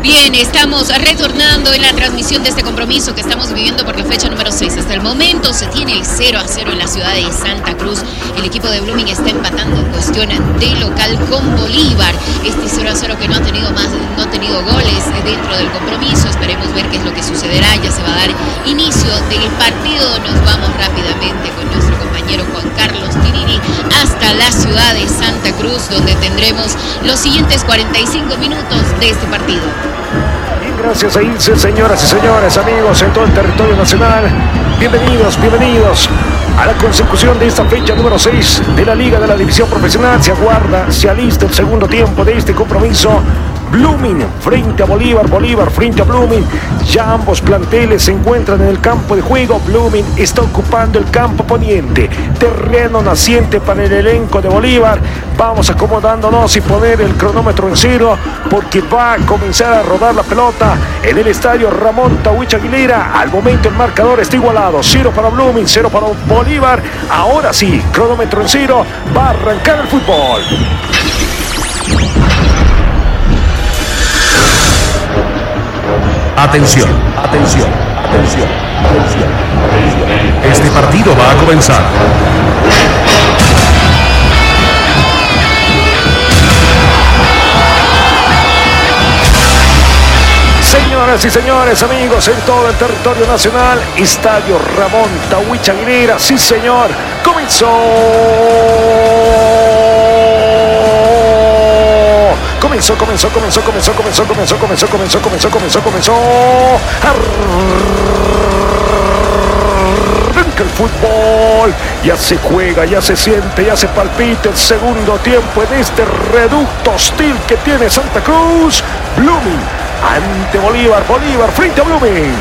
Bien, estamos retornando en la transmisión de este compromiso que estamos viviendo por la fecha número 6. Hasta el momento se tiene el 0-0 en la ciudad de Santa Cruz. El equipo de Blooming está empatando en cuestión de local con Bolívar. Este 0-0 que no ha tenido goles dentro del compromiso. Esperemos ver qué es lo que sucederá. Ya se va a dar inicio del partido. Nos vamos rápidamente con nuestro compañero Juan Carlos Tinini hasta la ciudad de Santa Cruz, donde tendremos los siguientes 45 minutos de este partido. Gracias a Ilse, señoras y señores, amigos en todo el territorio nacional. Bienvenidos a la consecución de esta fecha número 6 de la Liga de la División Profesional. Se aguarda, se alista el segundo tiempo de este compromiso. Blooming frente a Bolívar, Bolívar frente a Blooming. Ya ambos planteles se encuentran en el campo de juego. Blooming está ocupando el campo poniente, terreno naciente para el elenco de Bolívar. Vamos acomodándonos y poner el cronómetro en cero, porque va a comenzar a rodar la pelota en el estadio Ramón Tawich Aguilera. Al momento el marcador está igualado, 0 para Blooming, 0 para Bolívar. Ahora sí, cronómetro en cero, va a arrancar el fútbol. Atención, atención, atención, atención, atención. Este partido va a comenzar. Señoras y señores, amigos en todo el territorio nacional, Estadio Ramón Tawich Aguilera, sí señor, comenzó. Arranca el fútbol, ya se juega, ya se siente, ya se palpita el segundo tiempo en este reducto hostil que tiene Santa Cruz. Blooming ante Bolívar, Bolívar frente a Blooming.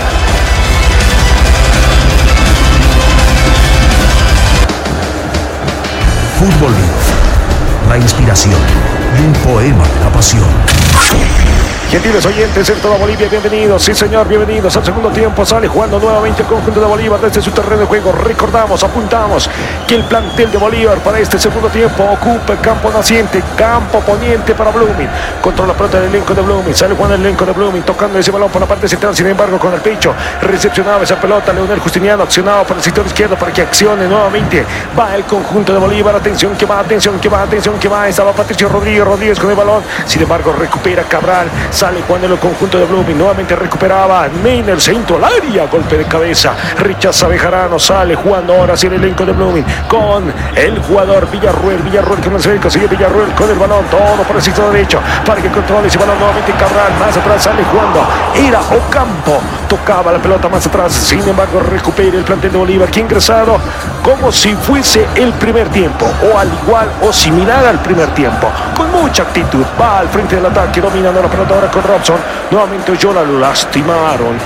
Fútbol League, la inspiración y un poema de la pasión. Gentiles oyentes en toda Bolivia, bienvenidos, sí señor, bienvenidos al segundo tiempo. Sale jugando nuevamente el conjunto de Bolívar desde su terreno de juego. Recordamos, apuntamos que el plantel de Bolívar para este segundo tiempo ocupa el campo naciente, campo poniente para Blooming. Controla la pelota del elenco de Blooming, sale jugando el elenco de Blooming, tocando ese balón por la parte central, sin embargo con el pecho recepcionaba esa pelota Leonel Justiniano, accionado por el sector izquierdo para que accione nuevamente. Va el conjunto de Bolívar, atención que va, atención que va, atención que va. Estaba Patricio Rodríguez con el balón, sin embargo recupera Cabral. Sale cuando el conjunto de Blooming nuevamente recuperaba Neiner, centro al área, golpe de cabeza, rechaza Bejarano, sale jugando ahora hacia el elenco de Blooming con el jugador Villarruel que no se ve, sigue Villarruel con el balón, todo por el sector derecho para que controle ese balón nuevamente Cabral, más atrás sale jugando, era Ocampo, tocaba la pelota más atrás, sin embargo recupera el plantel de Bolívar que ha ingresado como si fuese el primer tiempo, o al igual o similar al primer tiempo, con mucha actitud, va al frente del ataque, dominando la pelota ahora con Robson, nuevamente Oyola, lo lastimaron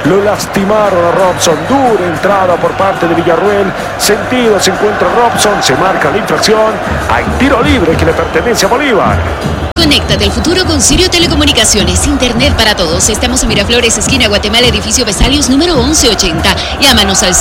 a Robson, dura entrada por parte de Villarruel, sentido se encuentra Robson, se marca la infracción, hay tiro libre que le pertenece a Bolívar. Conéctate al futuro con Sirio Telecomunicaciones, internet para todos. Estamos en Miraflores, esquina Guatemala, edificio Vesalius, número 1180. Llámanos al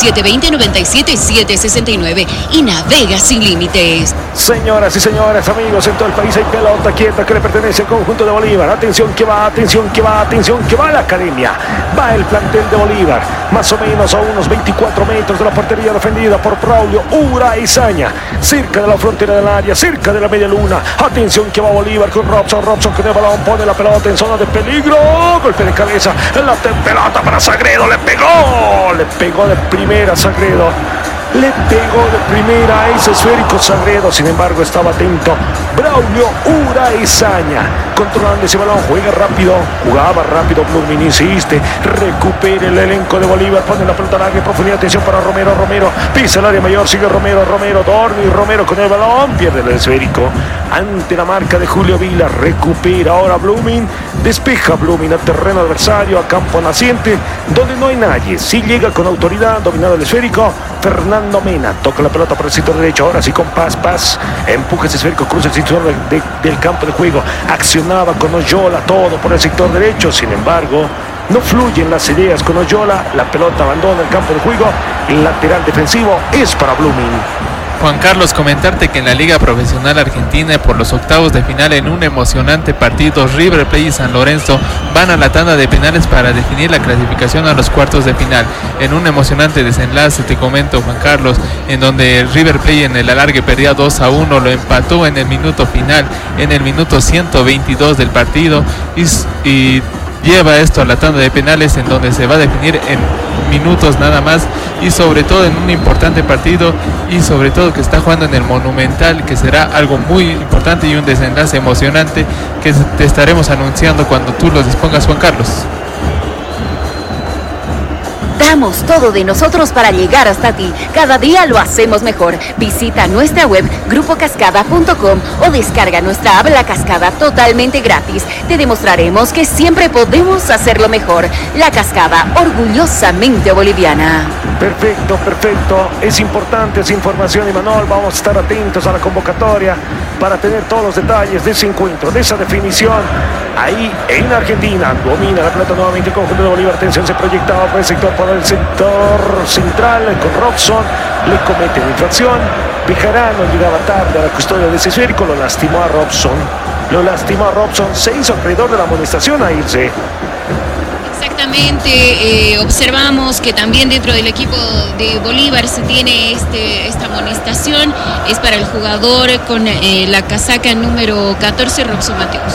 720-97-769 y navega sin límites. Señoras y señores, amigos en todo el país, hay pelota quieta que le pertenece al conjunto de Bolívar. Atención que va, atención que va, atención que va la academia. Va el plantel de Bolívar, más o menos a unos 24 metros de la portería defendida por Braulio Uraizaña, cerca de la frontera del área, cerca de la media luna. Atención que va Bolívar con Robson con el balón, pone la pelota en zona de peligro, golpe de cabeza, la pelota para Sagredo, le pegó de primera Sagredo. Le pegó de primera a ese esférico Sagredo, sin embargo estaba atento Braulio Uraizaña, controlando ese balón, jugaba rápido Blooming, insiste, recupera el elenco de Bolívar, pone la pelota larga en profundidad, atención para Romero, pisa el área mayor, sigue Romero, Dormi, Romero con el balón, pierde el esférico, ante la marca de Julio Vila, recupera ahora Blooming, despeja Blooming al terreno adversario, a campo naciente, donde no hay nadie, sí llega con autoridad, dominado el esférico, Fernando Mena, toca la pelota por el sector derecho, ahora sí con Paz, empuja ese esférico, cruza el sector del campo de juego, accionaba con Oyola, todo por el sector derecho, sin embargo, no fluyen las ideas con Oyola, la pelota abandona el campo de juego, el lateral defensivo es para Blooming. Juan Carlos, comentarte que en la Liga Profesional Argentina, por los octavos de final, en un emocionante partido, River Plate y San Lorenzo van a la tanda de penales para definir la clasificación a los cuartos de final. En un emocionante desenlace, te comento, Juan Carlos, en donde River Plate en el alargue perdía 2-1, lo empató en el minuto final, en el minuto 122 del partido, y lleva esto a la tanda de penales, en donde se va a definir en minutos nada más, y sobre todo en un importante partido, y sobre todo que está jugando en el Monumental, que será algo muy importante y un desenlace emocionante que te estaremos anunciando cuando tú los dispongas, Juan Carlos. Damos todo de nosotros para llegar hasta ti. Cada día lo hacemos mejor. Visita nuestra web grupocascada.com o descarga nuestra app La Cascada totalmente gratis. Te demostraremos que siempre podemos hacerlo mejor. La Cascada, orgullosamente boliviana. Perfecto, perfecto. Es importante esa información, Imanol. Vamos a estar atentos a la convocatoria para tener todos los detalles de ese encuentro, de esa definición. Ahí en Argentina domina la pelota nuevamente el conjunto de Bolívar. Atención, se proyectaba por el sector, por el sector central con Robson. Le comete una infracción. Bejarano llegaba tarde a la custodia de ese esférico. Lo lastimó a Robson. Se hizo acreedor de la amonestación a irse. Exactamente, observamos que también dentro del equipo de Bolívar se tiene esta amonestación. Es para el jugador con la casaca número 14, Robson Mateus.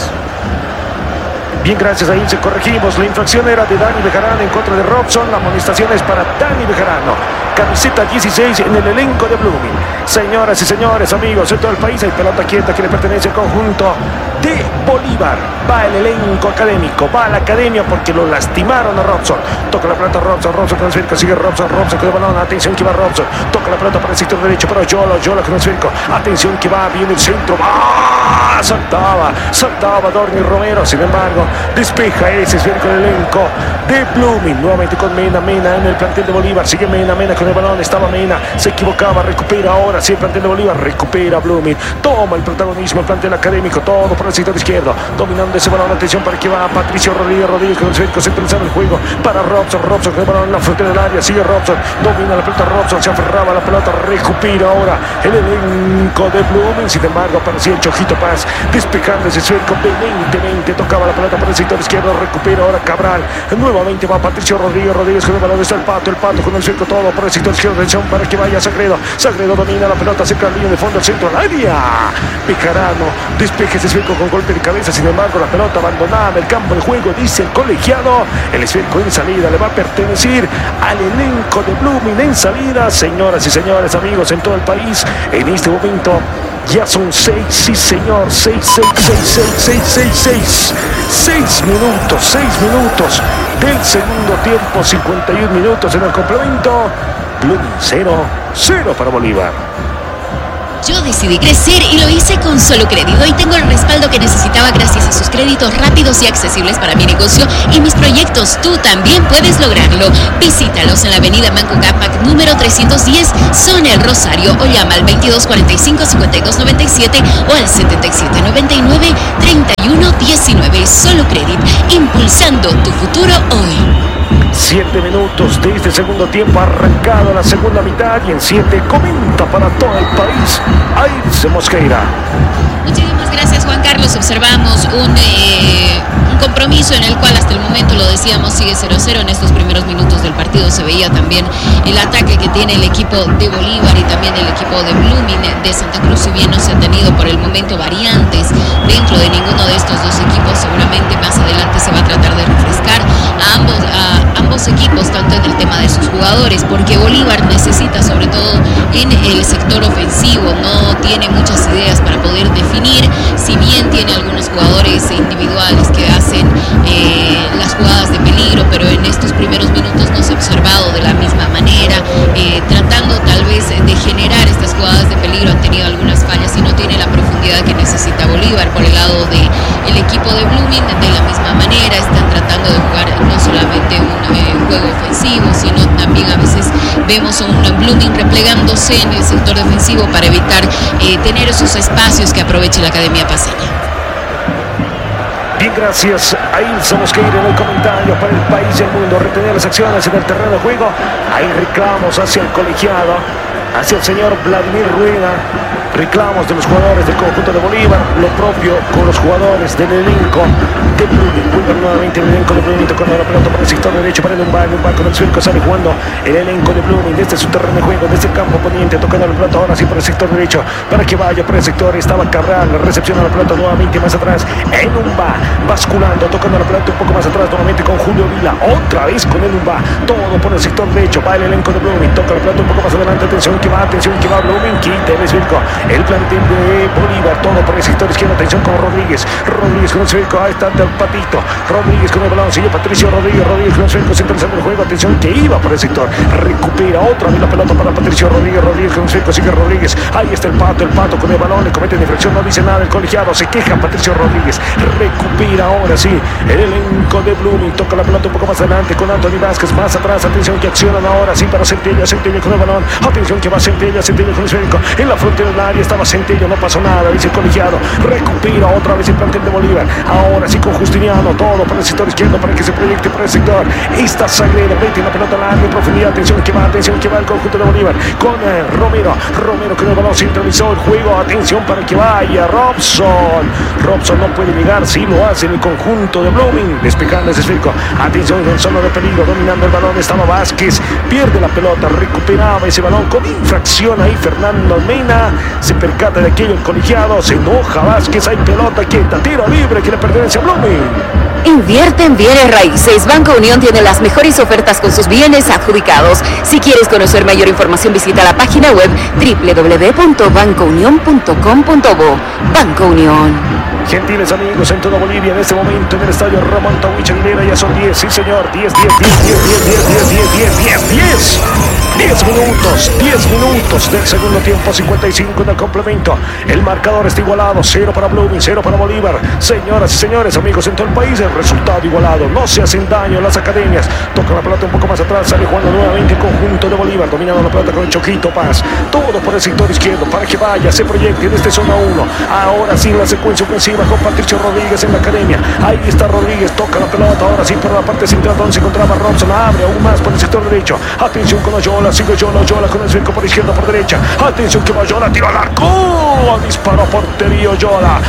Bien, gracias, ahí se corregimos. La infracción era de Dani Bejarano en contra de Robson. La amonestación es para Dani Bejarano. Camiseta 16 en el elenco de Blooming. Señoras y señores, amigos en todo el país, hay pelota quieta que le pertenece al conjunto de Bolívar. Va el elenco académico, va a la academia porque lo lastimaron a Robson. Toca la pelota Robson con el esférico, sigue Robson con el balón. Atención que va Robson. Toca la pelota para el sector derecho, pero Yola con el esférico. Atención que va, viene el centro. ¡Ah! Saltaba Dorni Romero. Sin embargo, despeja ese esférico del elenco de Blooming. Nuevamente con Mena en el plantel de Bolívar. Sigue Mena con el balón. Estaba Mena, se equivocaba, recupera ahora. Sí, el plantel de Bolívar recupera Blooming. Toma el protagonismo el plantel académico. Todo por el sector izquierdo. Dominando ese balón. Atención para que va Patricio Rodríguez con el esférico, centralizando el juego para Robson con el balón en la frontera del área. Sigue Robson, domina la pelota Robson, se aferraba a la pelota, recupera ahora el elenco de Blooming. Sin embargo, aparecía el Chojito Paz despejando ese esférico vehementemente. Tocaba la pelota por el sector izquierdo, recupera ahora Cabral. Nuevamente va Patricio Rodríguez con el balón. Está el Pato con el esférico, todo por el sector izquierdo. Atención para que vaya Sagredo domina la pelota cerca al línea de fondo, al centro, al área. Bejarano despeja ese esférico con golpe de cabeza. Sin embargo, la pelota abandonada del campo de juego, dice el colegiado. El esférico en salida le va a pertenecer al elenco de Blooming en salida. Señoras y señores, amigos en todo el país, en este momento ya son 6, sí señor, 6 minutos del segundo tiempo, 51 minutos en el complemento. Blooming 0 para Bolívar. Yo decidí crecer y lo hice con Solo Crédito y tengo el respaldo que necesitaba gracias a sus créditos rápidos y accesibles para mi negocio y mis proyectos. Tú también puedes lograrlo. Visítalos en la avenida Manco Cápac número 310, zona El Rosario, o llama al 2245-5297 o al 7799-3119. Solo Crédito, impulsando tu futuro hoy. 7 minutos de este segundo tiempo, arrancado la segunda mitad, y en 7 comenta para todo el país Ailce Mosqueira. Muchísimas gracias, Juan Carlos. Observamos un compromiso en el cual hasta el momento, lo decíamos, sigue 0-0. En estos primeros minutos del partido se veía también el ataque que tiene el equipo de Bolívar y también el equipo de Blooming de Santa Cruz. Si bien no se han tenido por el momento variantes dentro de ninguno de estos dos equipos, seguramente más adelante se va a tratar de refrescar a ambos equipos, tanto en el tema de sus jugadores, porque Bolívar necesita, sobre todo en el sector ofensivo, no tiene muchas ideas para poder definir, si bien tiene algunos jugadores individuales que hacen las jugadas de peligro, pero en estos primeros minutos no se ha observado de la misma manera, tratando tal vez de generar estas jugadas de peligro, han tenido algunas fallas y no tiene la profundidad que necesita Bolívar. Por el lado del equipo de Blooming, de la misma manera, están tratando de jugar no solamente un juego ofensivo, sino también a veces vemos a un Blooming replegándose en el sector defensivo para evitar tener esos espacios que aproveche la Academia Paceña. Bien, gracias a Ailce Mosqueira en el comentario para el país y el mundo. Retener las acciones en el terreno de juego. Hay reclamos hacia el colegiado. hacia el señor Vladimir Rueda. Reclamos de los jugadores del conjunto de Bolívar, lo propio con los jugadores del elenco de Blooming. Vuelve nuevamente el elenco de Blooming tocando la pelota para el sector derecho para Numba con el suelco, sale jugando el elenco de Blooming desde su terreno de juego, desde el campo poniente, tocando la pelota ahora sí por el sector derecho para que vaya por el sector. Estaba Cabral, recepciona la pelota nuevamente más atrás, en Numba basculando, tocando la pelota un poco más atrás nuevamente con Julio Vila, otra vez con el Numba, todo por el sector derecho, va el elenco de Blooming, toca la pelota un poco más adelante, atención que va Blooming, quita el esférico, el plantel de Bolívar, todo por el sector izquierdo, atención con Rodríguez con el esférico, ahí está el Patito, Rodríguez con el balón, sigue Patricio Rodríguez con el esférico, centralizando el juego, atención que iba por el sector, recupera otra vez la pelota para Patricio Rodríguez con el esférico, sigue Rodríguez, ahí está el Pato con el balón, le comete infracción, no dice nada el colegiado, se queja Patricio Rodríguez, recupera ahora sí el elenco de Blooming, toca la pelota un poco más adelante con Anthony Vázquez, más atrás, atención que accionan ahora sí para Centella con el balón, atención que va Centella con el esférico, en la frontera del área estaba Centella, no pasó nada, dice el colegiado, recupera otra vez el plantel de Bolívar, ahora sí con Justiniano, todo para el sector izquierdo para que se proyecte por el sector, esta Sagrera, mete la pelota larga en profundidad, atención que va el conjunto de Bolívar, con Romero con el balón, centralizó el juego, atención para que vaya Robson no puede llegar, sí lo hace en el conjunto de Blooming, despejando ese esférico, atención en zona de peligro, dominando el balón, estaba Vázquez, pierde la pelota, recuperaba ese balón con infracción ahí Fernando Almeida, se percata de aquello el colegiado, se enoja Vázquez, hay pelota quieta, tiro libre que le pertenece a Blooming. Invierte en bienes raíces. Banco Unión tiene las mejores ofertas con sus bienes adjudicados. Si quieres conocer mayor información, visita la página web www.bancounion.com.bo. Banco Unión. Gentiles amigos en toda Bolivia, en este momento en el estadio Ramón Tawich Aguilera, ya son 10, sí señor, 10 minutos del segundo tiempo, 55 del complemento. El marcador está igualado, 0 para Blooming, 0 para Bolívar. Señoras y señores, amigos en todo el país, el resultado igualado, no se hacen daño las academias. Toca la pelota un poco más atrás, sale jugando nuevamente el conjunto de Bolívar, dominando la pelota con el Choquito Paz. Todo por el sector izquierdo, para que vaya, se proyecte desde zona 1. Ahora sí la secuencia ofensiva con Patricio Rodríguez en la academia. Ahí está Rodríguez, toca la pelota, ahora sí por la parte central donde se encontraba Robson, abre aún más por el sector derecho. Atención con Oyola, sigue Oyola con el cerco por izquierda, por derecha. Atención que va Oyola, tiro al arco, disparó portería Oyola,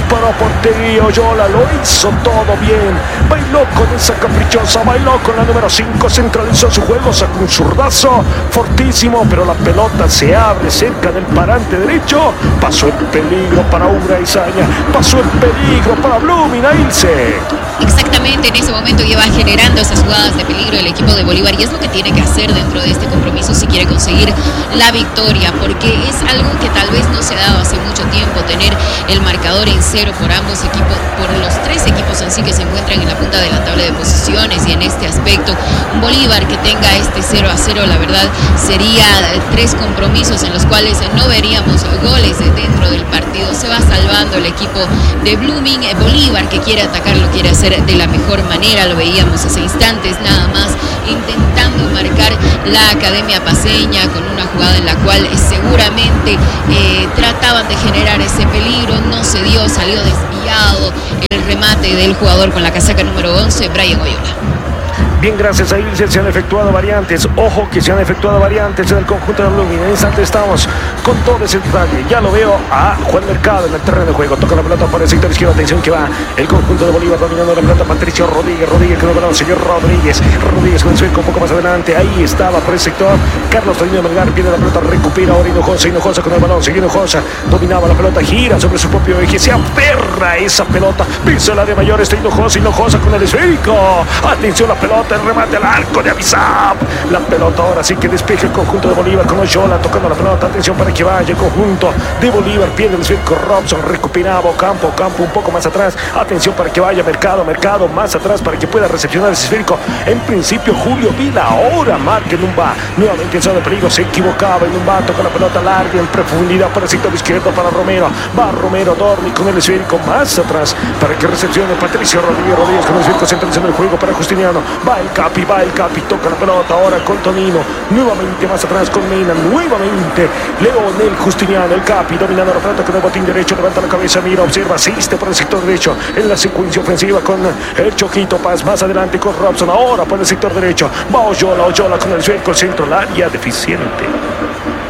lo hizo todo bien, bailó con esa caprichosa, bailó con la número 5, centralizó su juego, sacó un zurdazo fortísimo, pero la pelota se abre cerca del parante derecho, pasó el peligro para Ugra Izaña, pasó el peligro para Blooming, Ailse. Exactamente, en ese momento lleva generando esas jugadas de peligro el equipo de Bolívar y es lo que tiene que hacer dentro de este compromiso si quiere conseguir la victoria, porque es algo que tal vez no se ha dado hace mucho tiempo, tener el marcador en 0 por ambos equipos, por los 3 equipos en sí que se encuentran en la punta de la tabla de posiciones, y en este aspecto un Bolívar que tenga este 0-0, la verdad sería 3 compromisos en los cuales no veríamos goles dentro del partido. Se va salvando el equipo de Blooming. Bolívar que quiere atacar, lo quiere hacer de la mejor manera, lo veíamos hace instantes nada más intentando marcar la Academia Paceña con una jugada en la cual seguramente trataban de generar ese peligro, no se dio, salió desviado el remate del jugador con la casaca número 11, Brian Oyola. Bien, gracias a Ilse se han efectuado variantes. Ojo que se han efectuado variantes en el conjunto de Blooming. En el instante estamos con todo ese detalle. Ya lo veo a Juan Mercado en el terreno de juego. Toca la pelota por el sector izquierdo. Atención que va el conjunto de Bolívar dominando la pelota. Patricio Rodríguez con el balón. Señor Rodríguez con el sueco un poco más adelante. Ahí estaba por el sector. Carlos Torino Melgar pierde la pelota. Recupera ahora Hinojosa con el balón. Sigue Hinojosa. Dominaba la pelota. Gira sobre su propio eje. Se aferra esa pelota. Pisa el área mayor. Está Hinojosa con el esférico. Atención la pelota. El remate al arco de Avisab. La pelota ahora sí que despeja el conjunto de Bolívar con Oyola tocando la pelota. Atención para que vaya el conjunto de Bolívar. Pierde el esférico Robson. Recuperaba Campo un poco más atrás. Atención para que vaya Mercado más atrás para que pueda recepcionar ese esférico. En principio Julio Vila. Ahora marca Numba. Nuevamente en zona de peligro. Se equivocaba. Numba toca la pelota larga en profundidad para el sector izquierdo para Romero. Va Romero Dormi con el esférico más atrás para que recepcione Patricio Rodríguez con el esférico centralizando el juego para Justiniano. Va el Capi, toca la pelota ahora con Tonino, nuevamente más atrás con Mena, nuevamente Leonel Justiniano, el Capi dominando la pelota con el botín derecho, levanta la cabeza, mira, observa, asiste por el sector derecho en la secuencia ofensiva con el Choquito Paz, más adelante con Robson, ahora por el sector derecho, va Oyola con el suelco, el centro, el área deficiente.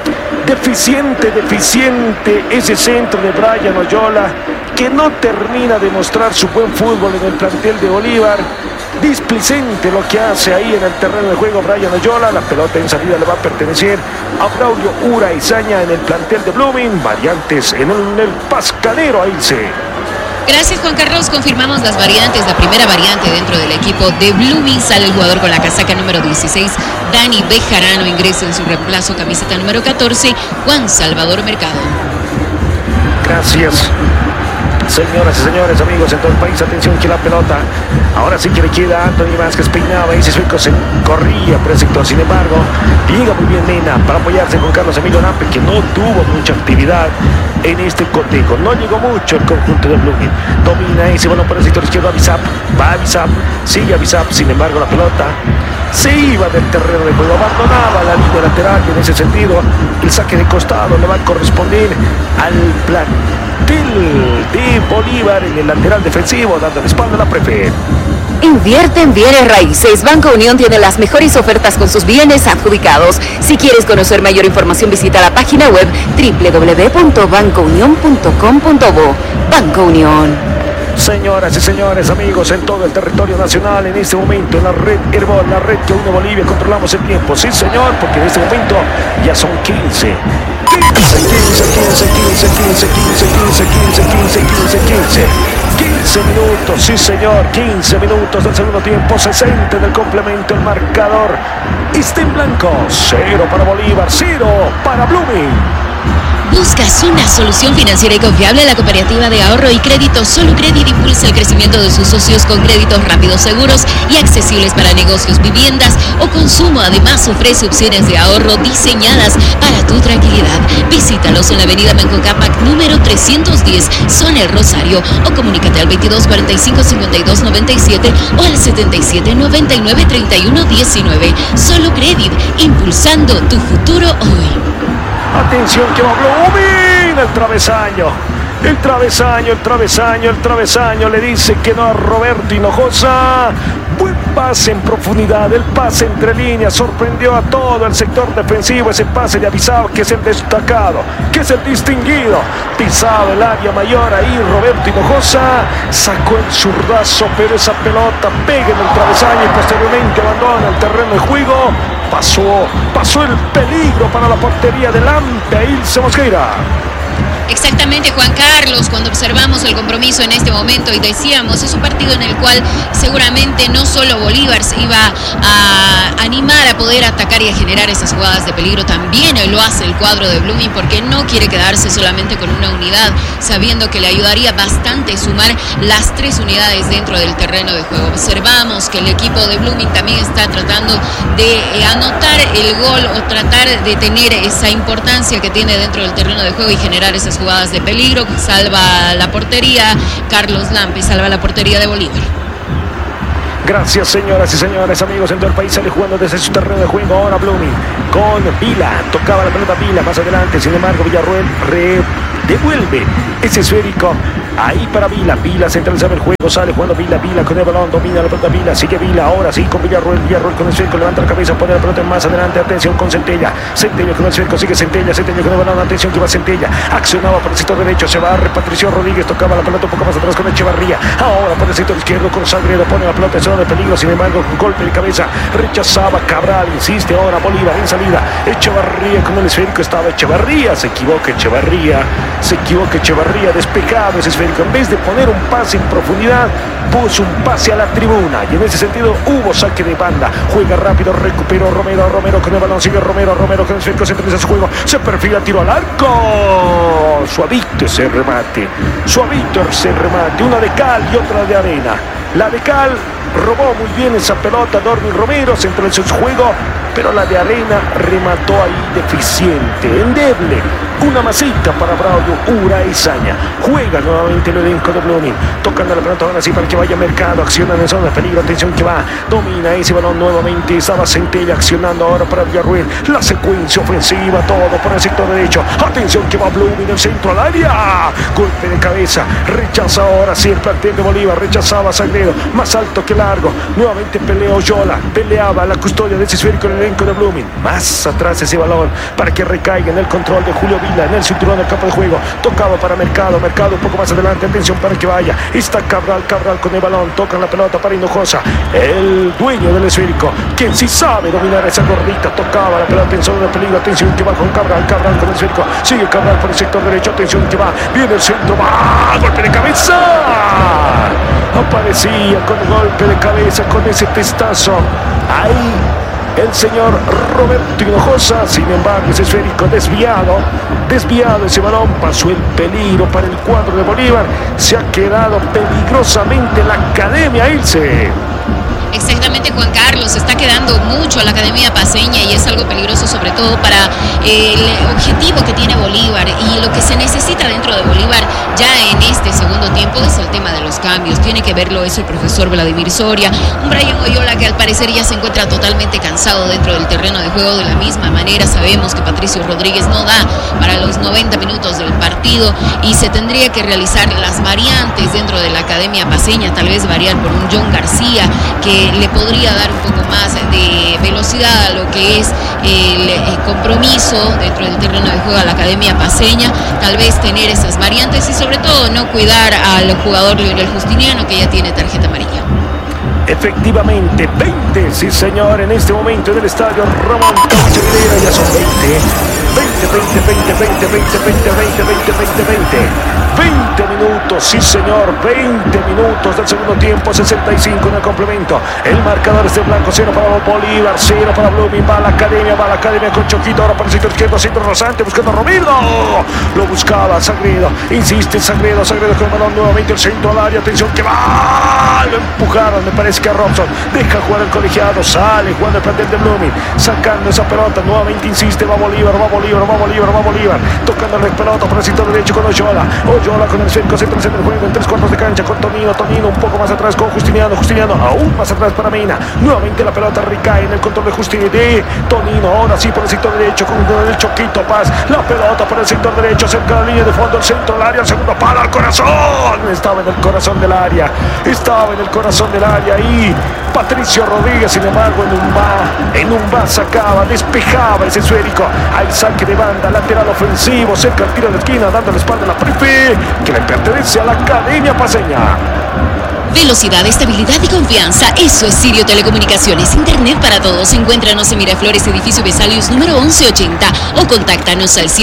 Deficiente ese centro de Brian Oyola, que no termina de mostrar su buen fútbol en el plantel de Bolívar. Displicente lo que hace ahí en el terreno de juego Brian Oyola. La pelota en salida le va a pertenecer a Braulio Uraizaña en el plantel de Blooming. Variantes en el Pascalero Ailse. Gracias, Juan Carlos. Confirmamos las variantes. La primera variante dentro del equipo de Blooming: sale el jugador con la casaca número 16, Dani Bejarano. Ingresa en su reemplazo, camiseta número 14, Juan Salvador Mercado. Gracias. Señoras y señores, amigos en todo el país, atención que la pelota ahora sí que le queda a Anthony Vázquez. Peinaba y Suico se corría por el sector. Sin embargo, llega muy bien Mena para apoyarse con Carlos Emilio Lampe, que no tuvo mucha actividad en este cotejo. No llegó mucho el conjunto de Blooming. Domina ese balón por el sector izquierdo. Avisap, va Avisap, sigue Avisap. Sin embargo, la pelota se iba del terreno de juego, abandonaba la línea lateral, y en ese sentido el saque de costado le va a corresponder al plantel de Bolívar en el lateral defensivo, dando la espalda a la Prefe. Invierte en bienes raíces. Banco Unión tiene las mejores ofertas con sus bienes adjudicados. Si quieres conocer mayor información, visita la página web www.bancounion.com.bo. Banco Unión. Señoras y señores, amigos en todo el territorio nacional, en este momento en la red Herbol, la red que une Bolivia, controlamos el tiempo. Sí, señor, porque en este momento ya son 15 minutos, sí señor, 15 minutos del segundo tiempo, 60 del complemento, el marcador está en blanco, 0 para Bolívar, 0 para Blooming. ¿Buscas una solución financiera y confiable? La cooperativa de ahorro y crédito Solo Credit impulsa el crecimiento de sus socios con créditos rápidos, seguros y accesibles para negocios, viviendas o consumo. Además, ofrece opciones de ahorro diseñadas para tu tranquilidad. Visítalos en la avenida Manco Cápac número 310, zona El Rosario, o comunícate al 22 45 52 97 o al 77 99 31 19. Solo Credit, impulsando tu futuro hoy. Atención que va Blooming, el travesaño le dice que no a Roberto Hinojosa. Buen pase en profundidad, el pase entre líneas, sorprendió a todo el sector defensivo, ese pase de Avisado, que es el destacado, que es el distinguido, pisado el área mayor, ahí Roberto Hinojosa sacó el zurdazo, pero esa pelota pega en el travesaño y posteriormente abandona el terreno de juego. Pasó el peligro para la portería de Lampe, Ilse Mosqueira. Exactamente, Juan Carlos, cuando observamos el compromiso en este momento y decíamos, es un partido en el cual seguramente no solo Bolívar se iba a animar a poder atacar y a generar esas jugadas de peligro, también lo hace el cuadro de Blooming, porque no quiere quedarse solamente con una unidad, sabiendo que le ayudaría bastante sumar las 3 unidades dentro del terreno de juego. Observamos que el equipo de Blooming también está tratando de anotar el gol o tratar de tener esa importancia que tiene dentro del terreno de juego y generar esas jugadas de peligro. Salva la portería Carlos Lampe, salva la portería de Bolívar. Gracias, señoras y señores, amigos en todo el país. Sale jugando desde su terreno de juego ahora Blooming con Vila, tocaba la pelota Vila más adelante, sin embargo Villarruel devuelve ese esférico ahí para Vila. Vila centralizaba el juego, sale jugando Vila con el balón, domina la pelota Vila, sigue Vila, ahora sí con Villarruel con el esférico, levanta la cabeza, pone la pelota más adelante, atención con Centella con el esférico, sigue Centella con el balón, atención que va Centella, accionaba por el sector derecho, se va Patricio Rodríguez, tocaba la pelota un poco más atrás con Echevarría, ahora por el sector izquierdo con Sagredo, pone la pelota en zona de peligro, sin embargo con golpe de cabeza, rechazaba Cabral, insiste ahora Bolívar en salida, Echevarría con el esférico, estaba Echevarría, se equivoca Echevarría, despejado ese esférico, en vez de poner un pase en profundidad, puso un pase a la tribuna, y en ese sentido hubo saque de banda, juega rápido, recuperó Romero con el balón, sigue Romero con el esférico, se empieza su juego, se perfila, tiro al arco, suavito ese remate, una de cal y otra de arena. La de cal robó muy bien esa pelota Dormi Romero, centralizó su juego, pero la de arena remató ahí deficiente, endeble Una masita para Braulio Uraizaña. Juega nuevamente el elenco de Blooming. Tocando la pelota ahora sí para que vaya Mercado. Accionan en zona de peligro. Atención que va. Domina ese balón nuevamente. Estaba Centella accionando ahora para Villarruel. La secuencia ofensiva. Todo por el sector derecho. Atención que va Blooming. El centro al área. Golpe de cabeza. Rechaza ahora sí el plantel de Bolívar. Rechazaba Sagredo. Más alto que largo. Nuevamente peleó Yola. Peleaba la custodia de ese esférico en el elenco de Blooming. Más atrás ese balón para que recaiga en el control de Julio Vila en el cinturón del campo de juego. Tocaba para Mercado. Mercado un poco más adelante. Atención para que vaya. Está Cabral con el balón. Tocan la pelota para Hinojosa. El dueño del esférico. Quien sí sabe dominar esa gordita. Tocaba la pelota en zona de peligro. Atención que va con Cabral con el esférico. Sigue Cabral por el sector derecho. Atención que va. Viene el centro. ¡Va! Golpe de cabeza. Aparecía con el golpe de cabeza. Con ese testazo. Ahí el señor Roberto Hinojosa. Sin embargo, ese esférico desviado ese balón, pasó el peligro para el cuadro de Bolívar. Se ha quedado peligrosamente la Academia Ilse. Exactamente, Juan Carlos, está quedando mucho a la Academia Paceña y es algo peligroso sobre todo para el objetivo que tiene Bolívar y lo que se necesita dentro de Bolívar ya en este segundo tiempo es el tema de los cambios. Tiene que verlo eso el profesor Vladimir Soria, un Brian Oyola que al parecer ya se encuentra totalmente cansado dentro del terreno de juego. De la misma manera sabemos que Patricio Rodríguez no da para los 90 minutos del partido y se tendría que realizar las variantes dentro de la Academia Paceña, tal vez variar por un John García que le podría dar un poco más de velocidad a lo que es el compromiso dentro del terreno de juego a la Academia Paceña, tal vez tener esas variantes y sobre todo no cuidar al jugador Lionel Justiniano que ya tiene tarjeta amarilla. Efectivamente, 20, sí señor, en este momento en el estadio Ramón Caucho Videra ya son 20 minutos, sí señor, 20 minutos del segundo tiempo, 65 en el complemento. El marcador es de blanco, 0 para Bolívar, 0 para Blooming. Va a la academia con Choquito, ahora para el sector izquierdo, centro rasante, buscando a Romildo. Lo buscaba Sagredo, insiste Sagredo con el balón nuevamente, el centro al área, atención que va. Lo empujaron, me parece que a Robson. Deja jugar el colegiado, sale jugando el plantel de Blooming, sacando esa pelota, nuevamente insiste, va Bolívar. Tocando la pelota por el sector derecho con Oyola con el esférico, centro del juego en 3/4 de cancha con Tonino un poco más atrás con Justiniano aún más atrás para Mena. Nuevamente la pelota recae en el control de Tonino, ahora sí por el sector derecho con el Choquito Paz. La pelota por el sector derecho, cerca de la línea de fondo, el centro del área, el segundo palo al corazón. Estaba en el corazón del área y Patricio Rodríguez, sin embargo, en un va sacaba, despejaba ese esférico. Hay saque de banda, lateral ofensivo, cerca al tiro de esquina, dando la espalda a la Prife, que le pertenece a la Academia Paceña. Velocidad, estabilidad y confianza. Eso es Sirio Telecomunicaciones. Internet para todos. Encuéntranos en Miraflores, edificio Vesalius número 1180 o contáctanos al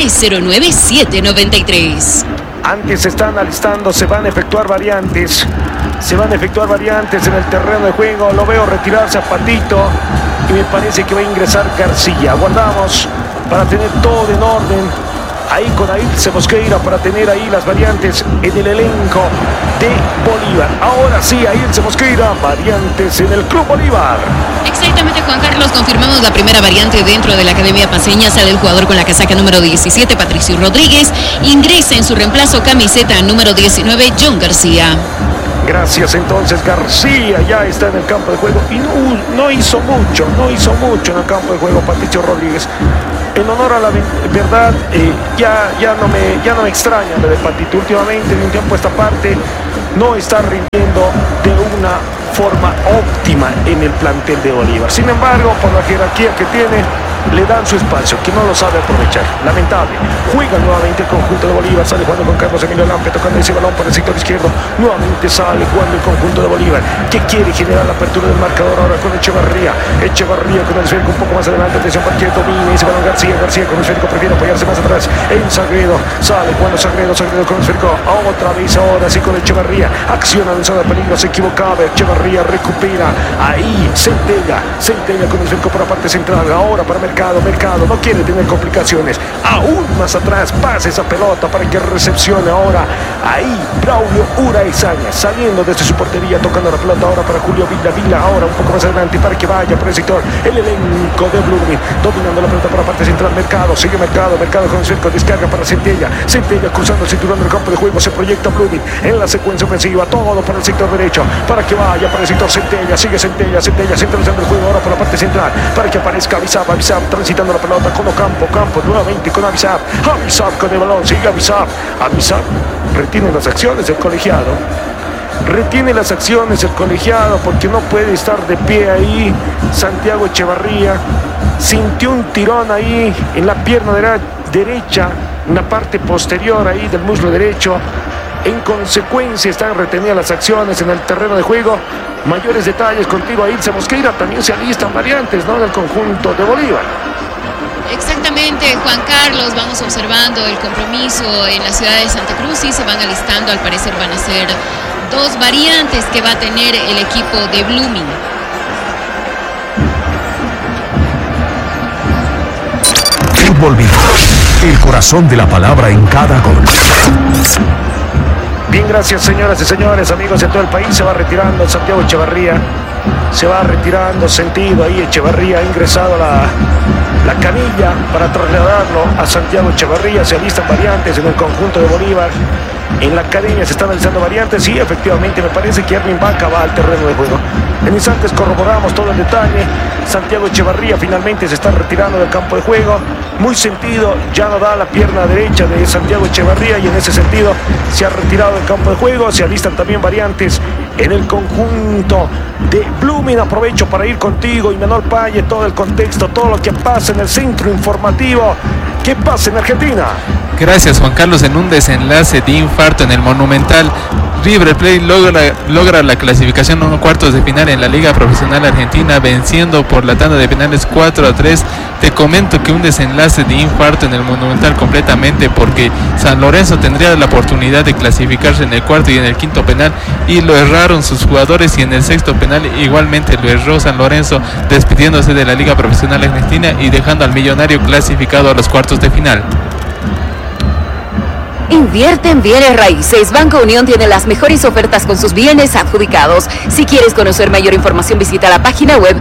720-09793. Antes se están alistando, se van a efectuar variantes en el terreno de juego. Lo veo retirarse a Patito y me parece que va a ingresar García. Aguardamos para tener todo en orden ahí con Ailce Mosqueira, para tener ahí las variantes en el elenco de Bolívar. Ahora sí, Ailce Mosqueira, variantes en el Club Bolívar. Exactamente, Juan Carlos, confirmamos la primera variante dentro de la Academia Paceña. Sale el jugador con la casaca número 17, Patricio Rodríguez. Ingresa en su reemplazo camiseta número 19, John García. Gracias, entonces García ya está en el campo de juego y no hizo mucho en el campo de juego Patricio Rodríguez. En honor a la verdad, ya no me extraña lo de Patito. Últimamente, de un tiempo a esta parte, no está rindiendo de una forma óptima en el plantel de Bolívar. Sin embargo, por la jerarquía que tiene, le dan su espacio, que no lo sabe aprovechar. Lamentable. Juega nuevamente el conjunto de Bolívar, sale jugando con Carlos Emilio Lampe, tocando ese balón por el sector izquierdo. Nuevamente sale jugando el conjunto de Bolívar, que quiere generar la apertura del marcador ahora con Echevarría con el esférico un poco más adelante. Atención para que domine ese balón García con el esférico, prefiere apoyarse más atrás en Sagredo. Sale jugando Sagredo con el esférico. Otra vez ahora sí con Echevarría. Acciona en zona de peligro, se equivocaba Echevarría. Echevarría recupera. Ahí Centella con el cerco por la parte central. Ahora para Mercado no quiere tener complicaciones. Aún más atrás pasa esa pelota para que recepcione ahora. Ahí Braulio Uraizaña saliendo desde su portería, tocando la pelota ahora para Julio Villa. Ahora un poco más adelante para que vaya por el sector el elenco de Blooming, dominando la pelota por la parte central. Mercado con el cerco, descarga para Centella cruzando el cinturón del campo de juego, se proyecta Blooming en la secuencia ofensiva, todo para el sector derecho, para que vaya para el sector Centella, sigue Centella centralizando el juego ahora por la parte central, para que aparezca Avisab transitando la pelota con Ocampo, nuevamente con Avisab con el balón, sigue Avisab retiene las acciones del colegiado. Porque no puede estar de pie ahí. Santiago Echevarría sintió un tirón ahí en la pierna derecha, en la parte posterior ahí del muslo derecho. En consecuencia están retenidas las acciones en el terreno de juego. Mayores detalles contigo, Ilse Mosqueira. También se alistan variantes, ¿no?, del conjunto de Bolívar. Exactamente, Juan Carlos, vamos observando el compromiso en la ciudad de Santa Cruz y se van alistando. Al parecer van a ser 2 variantes que va a tener el equipo de Blooming. Fútbol Vivo, el corazón de la palabra en cada gol. Bien, gracias señoras y señores, amigos de todo el país. Se va retirando Santiago Echevarría. Se va retirando sentido ahí. Echevarría ha ingresado a la canilla para trasladarlo a Santiago Echevarría. Se alistan variantes en el conjunto de Bolívar. En la academia se están analizando variantes y efectivamente me parece que Erwin Vaca va al terreno de juego. En instantes corroboramos todo el detalle. Santiago Echevarría finalmente se está retirando del campo de juego. Muy sentido, ya no da la pierna derecha de Santiago Echevarría y en ese sentido se ha retirado del campo de juego. Se alistan también variantes en el conjunto de Blooming. Aprovecho para ir contigo, Imanol Paye, todo el contexto, todo lo que pasa en el centro informativo. ¿Qué pasa en Argentina? Gracias, Juan Carlos. En un desenlace de infarto en el Monumental, River Plate logra la clasificación a cuartos de final en la Liga Profesional Argentina, venciendo por la tanda de penales 4-3. Te comento que un desenlace de infarto en el Monumental completamente, porque San Lorenzo tendría la oportunidad de clasificarse en el cuarto y en el quinto penal y lo erraron sus jugadores, y en el sexto penal igualmente lo erró San Lorenzo, despidiéndose de la Liga Profesional Argentina y dejando al Millonario clasificado a los cuartos de final. Invierte en bienes raíces. Banco Unión tiene las mejores ofertas con sus bienes adjudicados. Si quieres conocer mayor información, visita la página web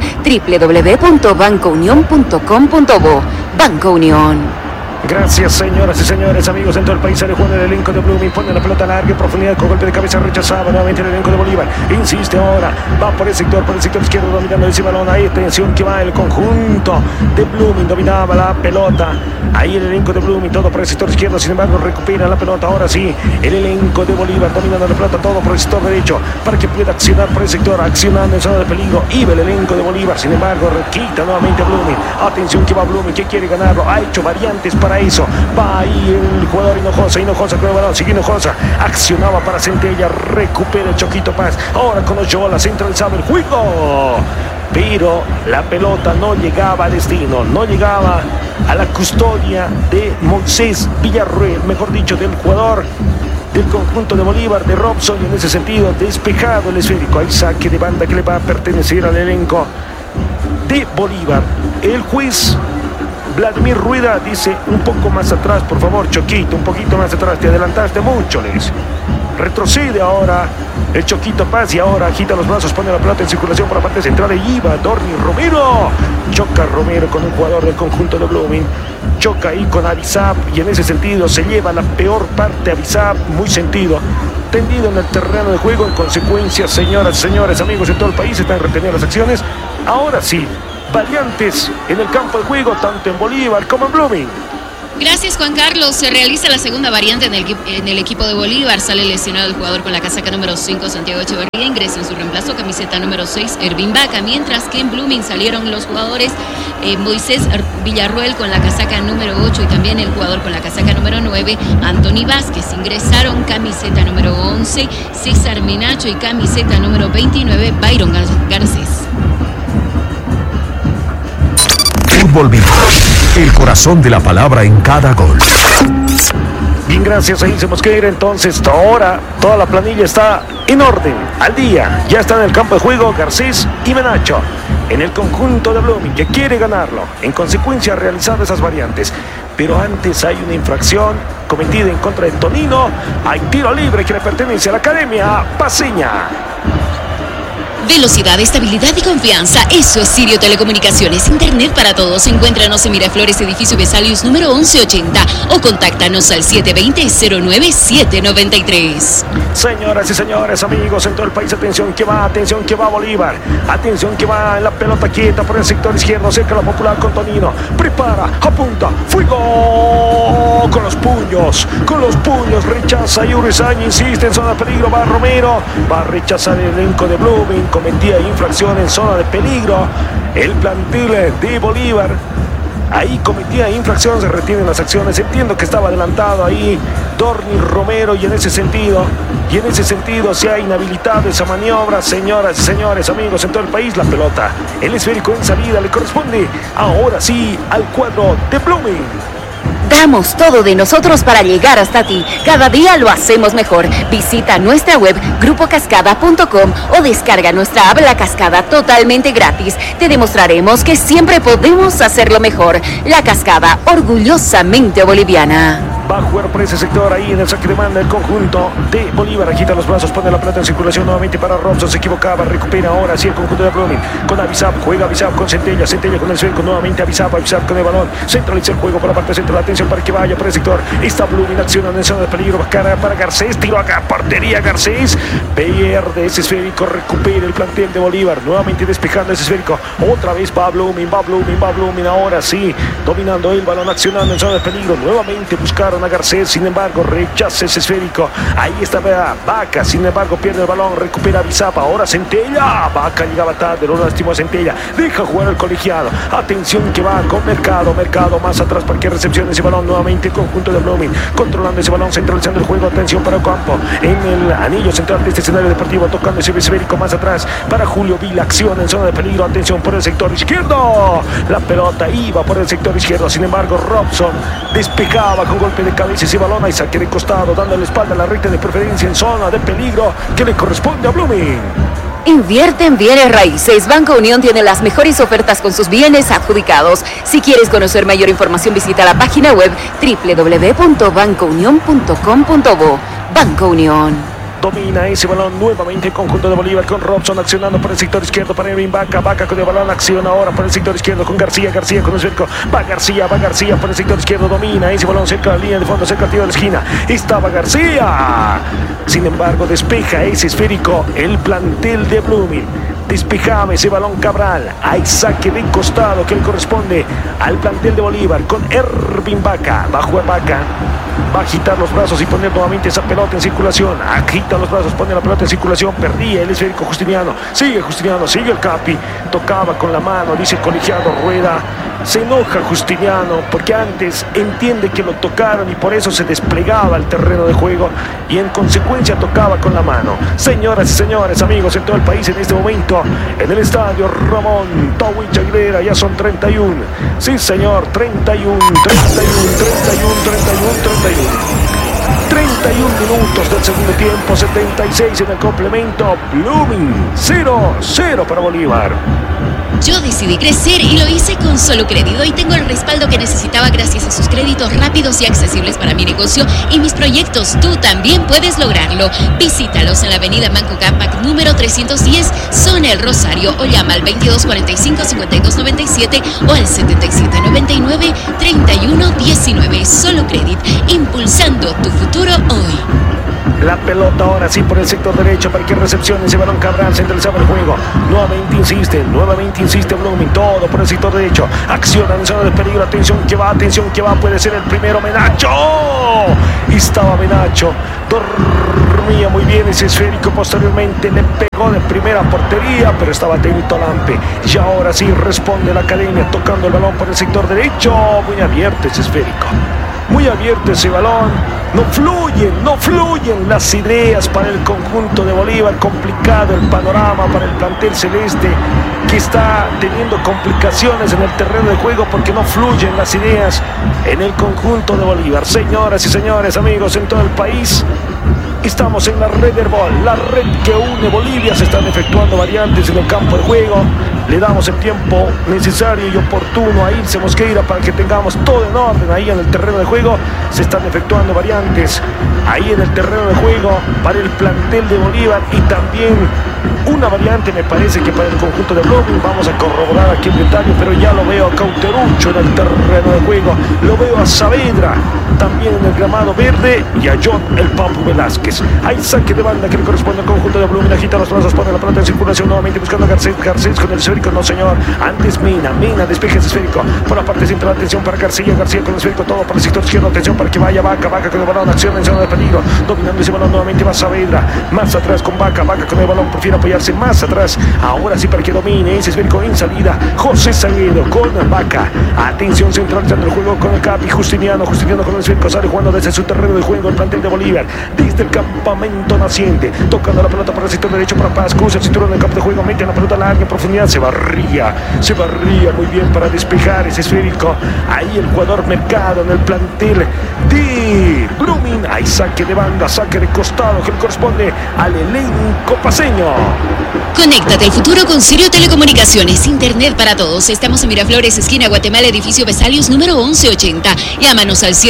www.bancounion.com.bo. Banco Unión. Gracias, señoras y señores, amigos en todo el país. Sale Juan el elenco de Blooming, pone la pelota larga en profundidad con golpe de cabeza rechazado. Nuevamente el elenco de Bolívar insiste ahora, va por el sector izquierdo, dominando ese balón. Ahí atención que va el conjunto de Blooming, dominaba la pelota. Ahí el elenco de Blooming, todo por el sector izquierdo, sin embargo recupera la pelota. Ahora sí, el elenco de Bolívar dominando la pelota, todo por el sector derecho, para que pueda accionar por el sector, accionando en zona de peligro. Iba el elenco de Bolívar, sin embargo quita nuevamente a Blooming. Atención que va Blooming, que quiere ganarlo, ha hecho variantes para eso. Va ahí el jugador Hinojosa con el balón, sigue Hinojosa, accionaba para Centella, recupera el Choquito Paz. Ahora con Ochoa, centralizado el juego, pero la pelota no llegaba a destino, no llegaba a la custodia de Moisés Villarruel, mejor dicho, del jugador del conjunto de Bolívar, de Robson, y en ese sentido despejado el esférico. Hay saque de banda que le va a pertenecer al elenco de Bolívar. El juez Vladimir Rueda dice: un poco más atrás, por favor, Choquito, un poquito más atrás, te adelantaste mucho, le dice. Retrocede ahora el Choquito Paz y ahora agita los brazos, pone la pelota en circulación por la parte central y iba Dorni Romero. Choca Romero con un jugador del conjunto de Blooming, choca ahí con Avisab y en ese sentido se lleva la peor parte Avisab, muy sentido, tendido en el terreno de juego. En consecuencia, señoras y señores, amigos de todo el país, están reteniendo las acciones. Ahora sí, variantes en el campo de juego, tanto en Bolívar como en Blooming. Gracias, Juan Carlos. Se realiza la segunda variante en el equipo de Bolívar. Sale lesionado el jugador con la casaca número 5, Santiago Echevarría. Ingresa en su reemplazo camiseta número 6, Erwin Vaca. Mientras que en Blooming salieron los jugadores Moisés Villarruel con la casaca número 8 y también el jugador con la casaca número 9, Anthony Vázquez. Ingresaron camiseta número 11, César Menacho, y camiseta número 29, Byron Garcés. Fútbol Vivo, el corazón de la palabra en cada gol. Bien, gracias a Ilse Mosqueira. Entonces ahora toda la planilla está en orden, al día. Ya está en el campo de juego Garcés y Menacho en el conjunto de Blooming, que quiere ganarlo. En consecuencia, realizar esas variantes. Pero antes hay una infracción cometida en contra de Tonino. Hay tiro libre que le pertenece a la Academia Paceña. Velocidad, estabilidad y confianza. Eso es Sirio Telecomunicaciones. Internet para todos. Encuéntranos en Miraflores, edificio Vesalius número 1180 o contáctanos al 720-09793. Señoras y señores, amigos en todo el país, atención que va Bolívar. Atención que va en la pelota quieta por el sector izquierdo, cerca de la Popular con Tonino. Prepara, apunta, fuego con los puños. Rechaza y Urizaña, insiste en zona de peligro. Va Romero, va a rechazar el elenco de Blooming. Cometía infracción en zona de peligro. El plantel de Bolívar ahí cometía infracción, se retienen las acciones. Entiendo que estaba adelantado ahí Dorni Romero y en ese sentido se ha inhabilitado esa maniobra. Señoras y señores, amigos en todo el país, la pelota, el esférico en salida le corresponde ahora sí al cuadro de Blooming. Damos todo de nosotros para llegar hasta ti. Cada día lo hacemos mejor. Visita nuestra web grupocascada.com o descarga nuestra app La Cascada totalmente gratis. Te demostraremos que siempre podemos hacerlo mejor. La Cascada, orgullosamente boliviana. Va a jugar por ese sector ahí en el saque de banda el conjunto de Bolívar. Agita los brazos, pone la pelota en circulación nuevamente para Robson. Se equivocaba, recupera ahora sí el conjunto de Blooming. Con Avisap, juega Avisap con Centella con el esférico, nuevamente Avisap con el balón. Centraliza el juego por la parte central. Atención para que vaya por el sector. Está Blooming accionando en zona de peligro. Cara para Garcés, tiro acá, portería Garcés. Pierde ese esférico, recupera el plantel de Bolívar. Nuevamente despejando ese esférico. Otra vez va Blooming. Ahora sí, dominando el balón, accionando en zona de peligro. Nuevamente buscaron a Garcés, sin embargo rechaza ese esférico. Ahí está Vaca, sin embargo pierde el balón, recupera Bizapa. Ahora Centella, Vaca llegaba tarde, lo lastimó a Centella, deja jugar el colegiado. Atención que va con Mercado más atrás para que recepcione ese balón. Nuevamente el conjunto de Blooming controlando ese balón, centralizando el juego. Atención para Ocampo en el anillo central de este escenario deportivo, tocando ese esférico más atrás para Julio Vila, acción en zona de peligro. Atención por el sector izquierdo, la pelota iba por el sector izquierdo, sin embargo Robson despejaba con golpe de cabeza ese balón y saque de costado, dando la espalda a la recta de preferencia en zona de peligro que le corresponde a Blooming. Invierte en bienes raíces. Banco Unión tiene las mejores ofertas con sus bienes adjudicados. Si quieres conocer mayor información, visita la página web www.bancounion.com.bo. Banco Unión. Domina ese balón nuevamente el conjunto de Bolívar con Robson accionando por el sector izquierdo para Erwin Vaca con el balón, acciona ahora por el sector izquierdo con García con el cerco, va García por el sector izquierdo, domina ese balón cerca de la línea de fondo, cerca del tiro de la esquina, estaba García, sin embargo despeja ese esférico el plantel de Blooming. Despejaba ese balón Cabral. Hay saque de costado que le corresponde al plantel de Bolívar con Erwin Vaca. Va a jugar Vaca. Va a agitar los brazos y poner nuevamente esa pelota en circulación. Agita los brazos, pone la pelota en circulación. Perdía el esférico Justiniano. Sigue el Capi. Tocaba con la mano, dice el colegiado Rueda. Se enoja Justiniano porque antes entiende que lo tocaron y por eso se desplegaba el terreno de juego y en consecuencia tocaba con la mano. Señoras y señores, amigos en todo el país en este momento, en el estadio Ramón Tawich Aguilera, ya son 31. Sí, señor, 31 minutos del segundo tiempo, 76 en el complemento. Blooming 0-0 para Bolívar. Yo decidí crecer y lo hice con Solo Crédito y tengo el respaldo que necesitaba gracias a sus créditos rápidos y accesibles para mi negocio y mis proyectos. Tú también puedes lograrlo. Visítalos en la avenida Manco Cápac número 310, zona El Rosario, o llama al 2245-5297 o al 7799-3119. Solo Crédito, impulsando tu futuro hoy. La pelota ahora sí por el sector derecho para que recepcione ese balón Cabral, centralizaba el juego. Nuevamente insiste Blooming, todo por el sector derecho. Acciona en zona de peligro, atención que va, puede ser el primero Menacho. Estaba Menacho, dormía muy bien ese esférico, posteriormente le pegó de primera portería, pero estaba atento Lampe. Y ahora sí responde la Academia, tocando el balón por el sector derecho. Muy abierto ese esférico. Muy abierto ese balón, no fluyen las ideas para el conjunto de Bolívar, complicado el panorama para el plantel celeste que está teniendo complicaciones en el terreno de juego porque no fluyen las ideas en el conjunto de Bolívar. Señoras y señores, amigos en todo el país, Estamos en la red Herbol, la red que une Bolivia. Se están efectuando variantes en el campo de juego. Le damos el tiempo necesario y oportuno a Ilse Mosqueira para que tengamos todo en orden ahí en el terreno de juego. Se están efectuando variantes ahí en el terreno de juego para el plantel de Bolívar y también una variante me parece que para el conjunto de Blooming. Vamos a corroborar aquí el detalle, pero ya lo veo a Cauterucho en el terreno de juego. Lo veo a Saavedra también en el gramado verde y a John el Papu Velázquez. Hay saque de banda que le corresponde al conjunto de Blooming. Agita los brazos, pone la pelota en circulación nuevamente buscando a Garcés con el esférico. No señor, antes Mina despeje ese esférico por la parte central. Atención para García con el esférico, todo para el sector izquierdo. Atención para que vaya Vaca con el balón, acción en zona de peligro, dominando ese balón nuevamente va Saavedra, más atrás con Vaca con el balón, prefiere apoyarse más atrás, ahora sí para que domine ese esférico en salida. José Salguero con Vaca, atención central del juego con el Capi, Justiniano con el esférico, sale jugando desde su terreno de juego el plantel de Bolívar, desde el campamento naciente, tocando la pelota para el sector derecho para Paz, cruza el cinturón del campo de juego, mete la pelota larga en profundidad, se barría muy bien para despejar ese esférico, ahí el jugador Mercado en el plantel de Blooming. Hay saque de banda, saque de costado que le corresponde al elenco paceño. Conéctate al futuro con Sirio Telecomunicaciones, internet para todos. Estamos en Miraflores, esquina Guatemala, edificio Vesalius, número 1180. Llámanos al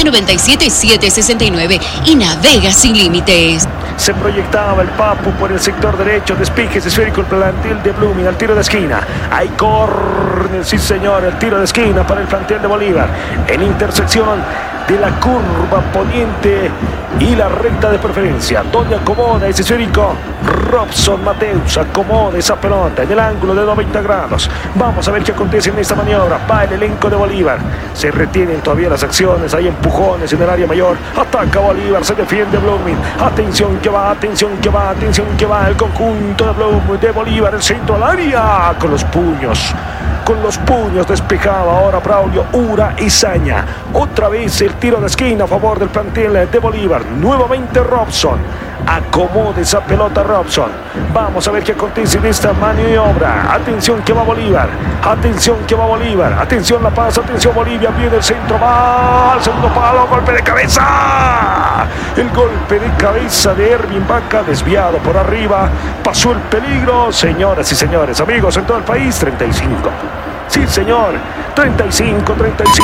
720-97-769 y navega sin límites. Se proyectaba el Papu por el sector derecho, despeje esférico el plantel de Blooming al tiro de esquina. Hay córner, sí señor, el tiro de esquina para el plantel de Bolívar. En intersección de la curva poniente y la recta de preferencia, donde acomoda ese esférico Robson Mateus, acomoda esa pelota en el ángulo de 90 grados. Vamos a ver qué acontece en esta maniobra. Va el elenco de Bolívar, se retienen todavía las acciones, hay empujones en el área mayor, ataca Bolívar, se defiende Blooming, atención que va el conjunto de Blooming, de Bolívar, el centro al área, con los puños despejaba ahora Braulio Ura y Saña. Otra vez el tiro de esquina a favor del plantel de Bolívar. Nuevamente Robson. Acomode esa pelota Robson. Vamos a ver qué acontece en esta maniobra. Atención que va Bolívar. Atención La Paz. Atención Bolivia. Viene el centro. Va al segundo palo. Golpe de cabeza. El golpe de cabeza de Ervin Vaca. Desviado por arriba. Pasó el peligro. Señoras y señores, amigos en todo el país. 35. Sí, señor. 35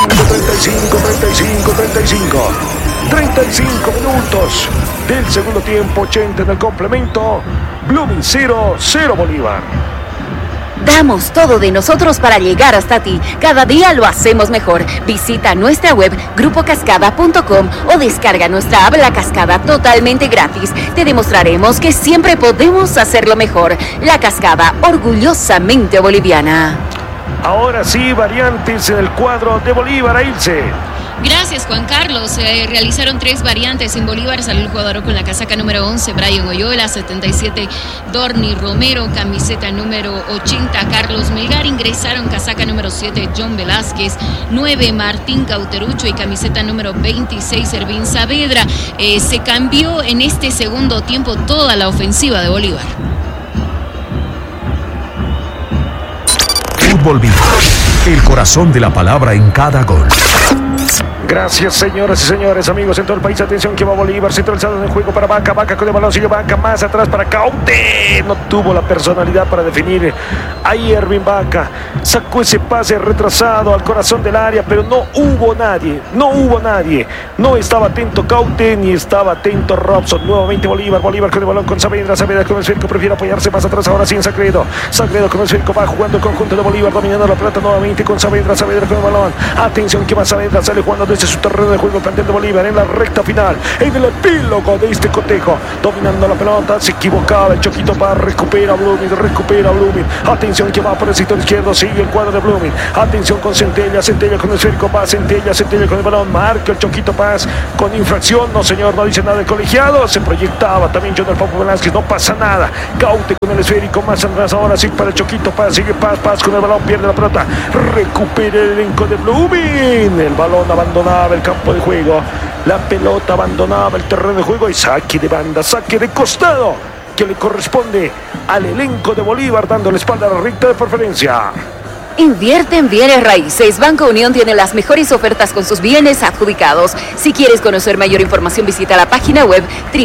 minutos del segundo tiempo, 80 en el complemento. Blooming 0 Bolívar. Damos todo de nosotros para llegar hasta ti. Cada día lo hacemos mejor. Visita nuestra web grupocascada.com o descarga nuestra app La Cascada totalmente gratis. Te demostraremos que siempre podemos hacerlo mejor. La Cascada, orgullosamente boliviana. Ahora sí, variantes en el cuadro de Bolívar, Ilse. Gracias, Juan Carlos. Realizaron 3 variantes en Bolívar. Salió el jugador con la casaca número 11, Brian Oyola, 77, Dorni Romero, camiseta número 80, Carlos Melgar. Ingresaron casaca número 7, John Velázquez, 9, Martín Cauterucho y camiseta número 26, Ervin Saavedra. Se cambió en este segundo tiempo toda la ofensiva de Bolívar. Fútbol Vivo, el corazón de la palabra en cada gol. Gracias, señoras y señores, amigos en todo el país. Atención que va Bolívar, centralizado en el juego para Vaca con el balón, sigue Vaca más atrás para Caute. No tuvo la personalidad para definir. Ahí Ervin Vaca sacó ese pase retrasado al corazón del área, pero no hubo nadie. No estaba atento Caute ni estaba atento Robson. Nuevamente Bolívar con el balón con Saavedra con el esférico, prefiere apoyarse más atrás. Ahora sí en Sagredo con el esférico, va jugando el conjunto de Bolívar, dominando la pelota nuevamente con Saavedra con el balón. Atención que va Saavedra, sale jugando desde su terreno de juego el plantel de Bolívar en la recta final, en el epílogo de este cotejo, dominando la pelota, se equivocaba el Choquito Paz, recupera Blooming. Atención que va por el sector izquierdo, sigue el cuadro de Blooming. Atención con Centella con el esférico, va Centella con el balón, marca el Choquito Paz con infracción. No señor, no dice nada el colegiado. Se proyectaba también John el Papu Velázquez, no pasa nada. Caute con el esférico, más atrás ahora sí para el Choquito Paz, sigue Paz con el balón, pierde la pelota, recupera el elenco de Blooming. El balón abandonado el campo de juego, la pelota abandonaba el terreno de juego y saque de banda, saque de costado que le corresponde al elenco de Bolívar, dando la espalda a la recta de preferencia. Invierte en bienes raíces. Banco Unión tiene las mejores ofertas con sus bienes adjudicados. Si quieres conocer mayor información, visita la página web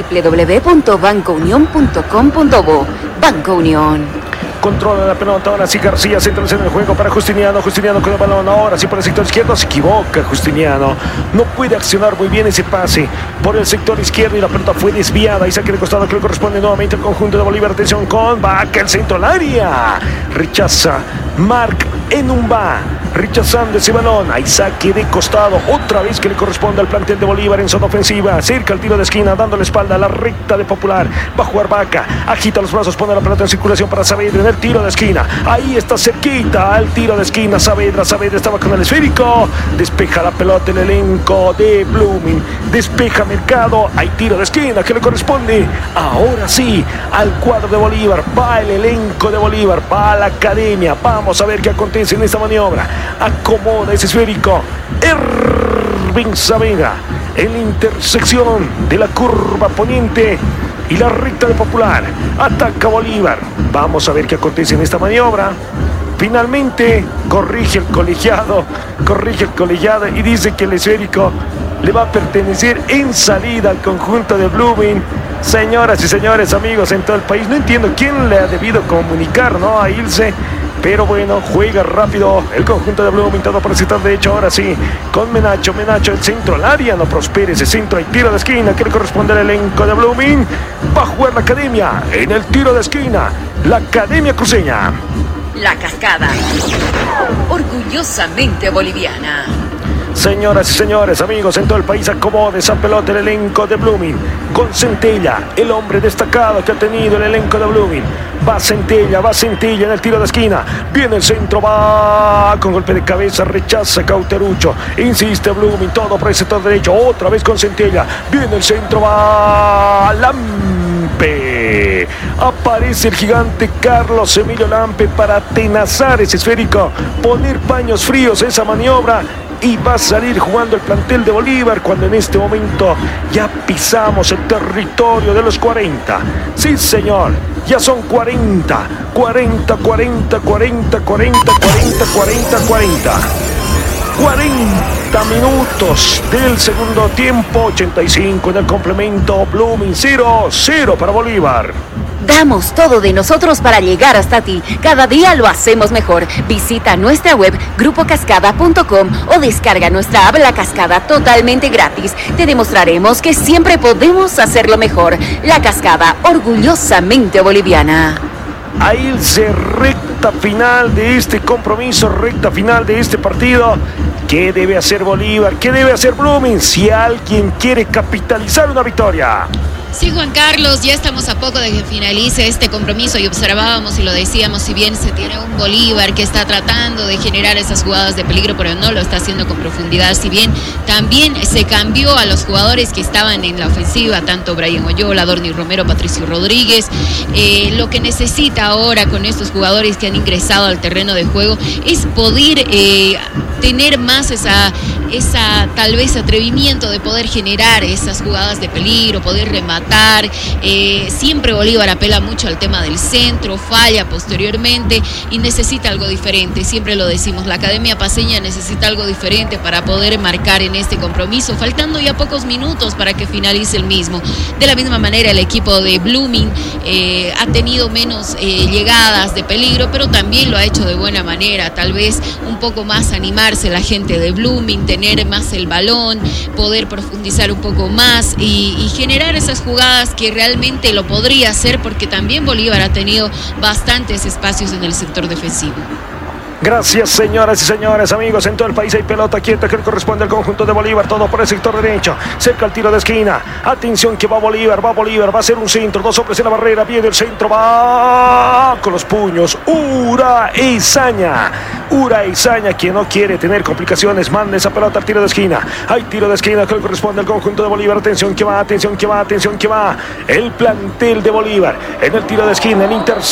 www.bancounion.com.bo. Banco Unión. Controla la pelota, ahora sí García, centra en el juego para Justiniano con el balón, ahora sí por el sector izquierdo, se equivoca Justiniano, no puede accionar muy bien ese pase por el sector izquierdo y la pelota fue desviada y saque de costado que le corresponde nuevamente al conjunto de Bolívar. Atención con Vaca, el centro al área, rechaza Marc Enumba, rechazando ese balón, hay saque de costado, otra vez que le corresponde al plantel de Bolívar en zona ofensiva, cerca el tiro de esquina, dando la espalda a la recta de Popular, va a jugar Vaca, agita los brazos, pone la pelota en circulación para Saavedra en el tiro de esquina, ahí está cerquita al tiro de esquina, Saavedra estaba con el esférico, despeja la pelota el elenco de Blooming, despeja Mercado, hay tiro de esquina que le corresponde, ahora sí, al cuadro de Bolívar, va el elenco de Bolívar, va a la academia, vamos a ver qué acontece en esta maniobra, acomoda ese esférico, Ervin Saavedra, en la intersección de la curva poniente y la recta de Popular, ataca Bolívar, vamos a ver qué acontece en esta maniobra. Finalmente corrige el colegiado y dice que el esférico le va a pertenecer en salida al conjunto de Blooming. Señoras y señores, amigos en todo el país, no entiendo quién le ha debido comunicar, ¿no?, a Ilse, pero bueno, juega rápido el conjunto de Blooming, todo por el sector derecho, ahora sí, con Menacho, el centro al área, no prospera ese centro, hay tiro de esquina que le corresponde al elenco de Blooming, va a jugar la academia en el tiro de esquina, la academia cruceña. La Cascada, orgullosamente boliviana. Señoras y señores, amigos en todo el país, acomoda esa pelota el elenco de Blooming con Centella, el hombre destacado que ha tenido el elenco de Blooming. Va Centella en el tiro de esquina, viene el centro, va con golpe de cabeza, rechaza Cauterucho, insiste Blooming, todo por el sector derecho, otra vez con Centella, viene el centro, va Lampe, aparece el gigante Carlos Emilio Lampe para atenazar ese esférico, poner paños fríos a esa maniobra. Y va a salir jugando el plantel de Bolívar cuando en este momento ya pisamos el territorio de los 40. Sí, señor, ya son 40 minutos del segundo tiempo, 85 en el complemento, Blooming 0-0 para Bolívar. Damos todo de nosotros para llegar hasta ti. Cada día lo hacemos mejor. Visita nuestra web grupocascada.com o descarga nuestra app La Cascada totalmente gratis. Te demostraremos que siempre podemos hacerlo mejor. La Cascada, orgullosamente boliviana. Ahí se recta final de este compromiso, recta final de este partido. ¿Qué debe hacer Bolívar? ¿Qué debe hacer Blooming si alguien quiere capitalizar una victoria? Sí, Juan Carlos, ya estamos a poco de que finalice este compromiso y observábamos y lo decíamos, si bien se tiene un Bolívar que está tratando de generar esas jugadas de peligro, pero no lo está haciendo con profundidad, si bien también se cambió a los jugadores que estaban en la ofensiva, tanto Brian Oyola, Dorni Romero, Patricio Rodríguez, lo que necesita ahora con estos jugadores que han ingresado al terreno de juego es poder tener más esa tal vez atrevimiento de poder generar esas jugadas de peligro, poder rematar. Siempre Bolívar apela mucho al tema del centro, falla posteriormente y necesita algo diferente, siempre lo decimos, la Academia Paceña necesita algo diferente para poder marcar en este compromiso, faltando ya pocos minutos para que finalice el mismo. De la misma manera el equipo de Blooming ha tenido menos llegadas de peligro, pero también lo ha hecho de buena manera, tal vez un poco más animarse la gente de Blooming, tener más el balón, poder profundizar un poco más y generar esas jugadas que realmente lo podría hacer, porque también Bolívar ha tenido bastantes espacios en el sector defensivo. Gracias, señoras y señores, amigos en todo el país. Hay pelota quieta que le corresponde al conjunto de Bolívar, todo por el sector derecho, cerca al tiro de esquina, atención que va Bolívar, va a ser un centro, dos hombres en la barrera, viene el centro, va con los puños, Ura Izaña, que no quiere tener complicaciones, manda esa pelota al tiro de esquina, hay tiro de esquina que le corresponde al conjunto de Bolívar, atención que va, el plantel de Bolívar, en el tiro de esquina, en intercepción.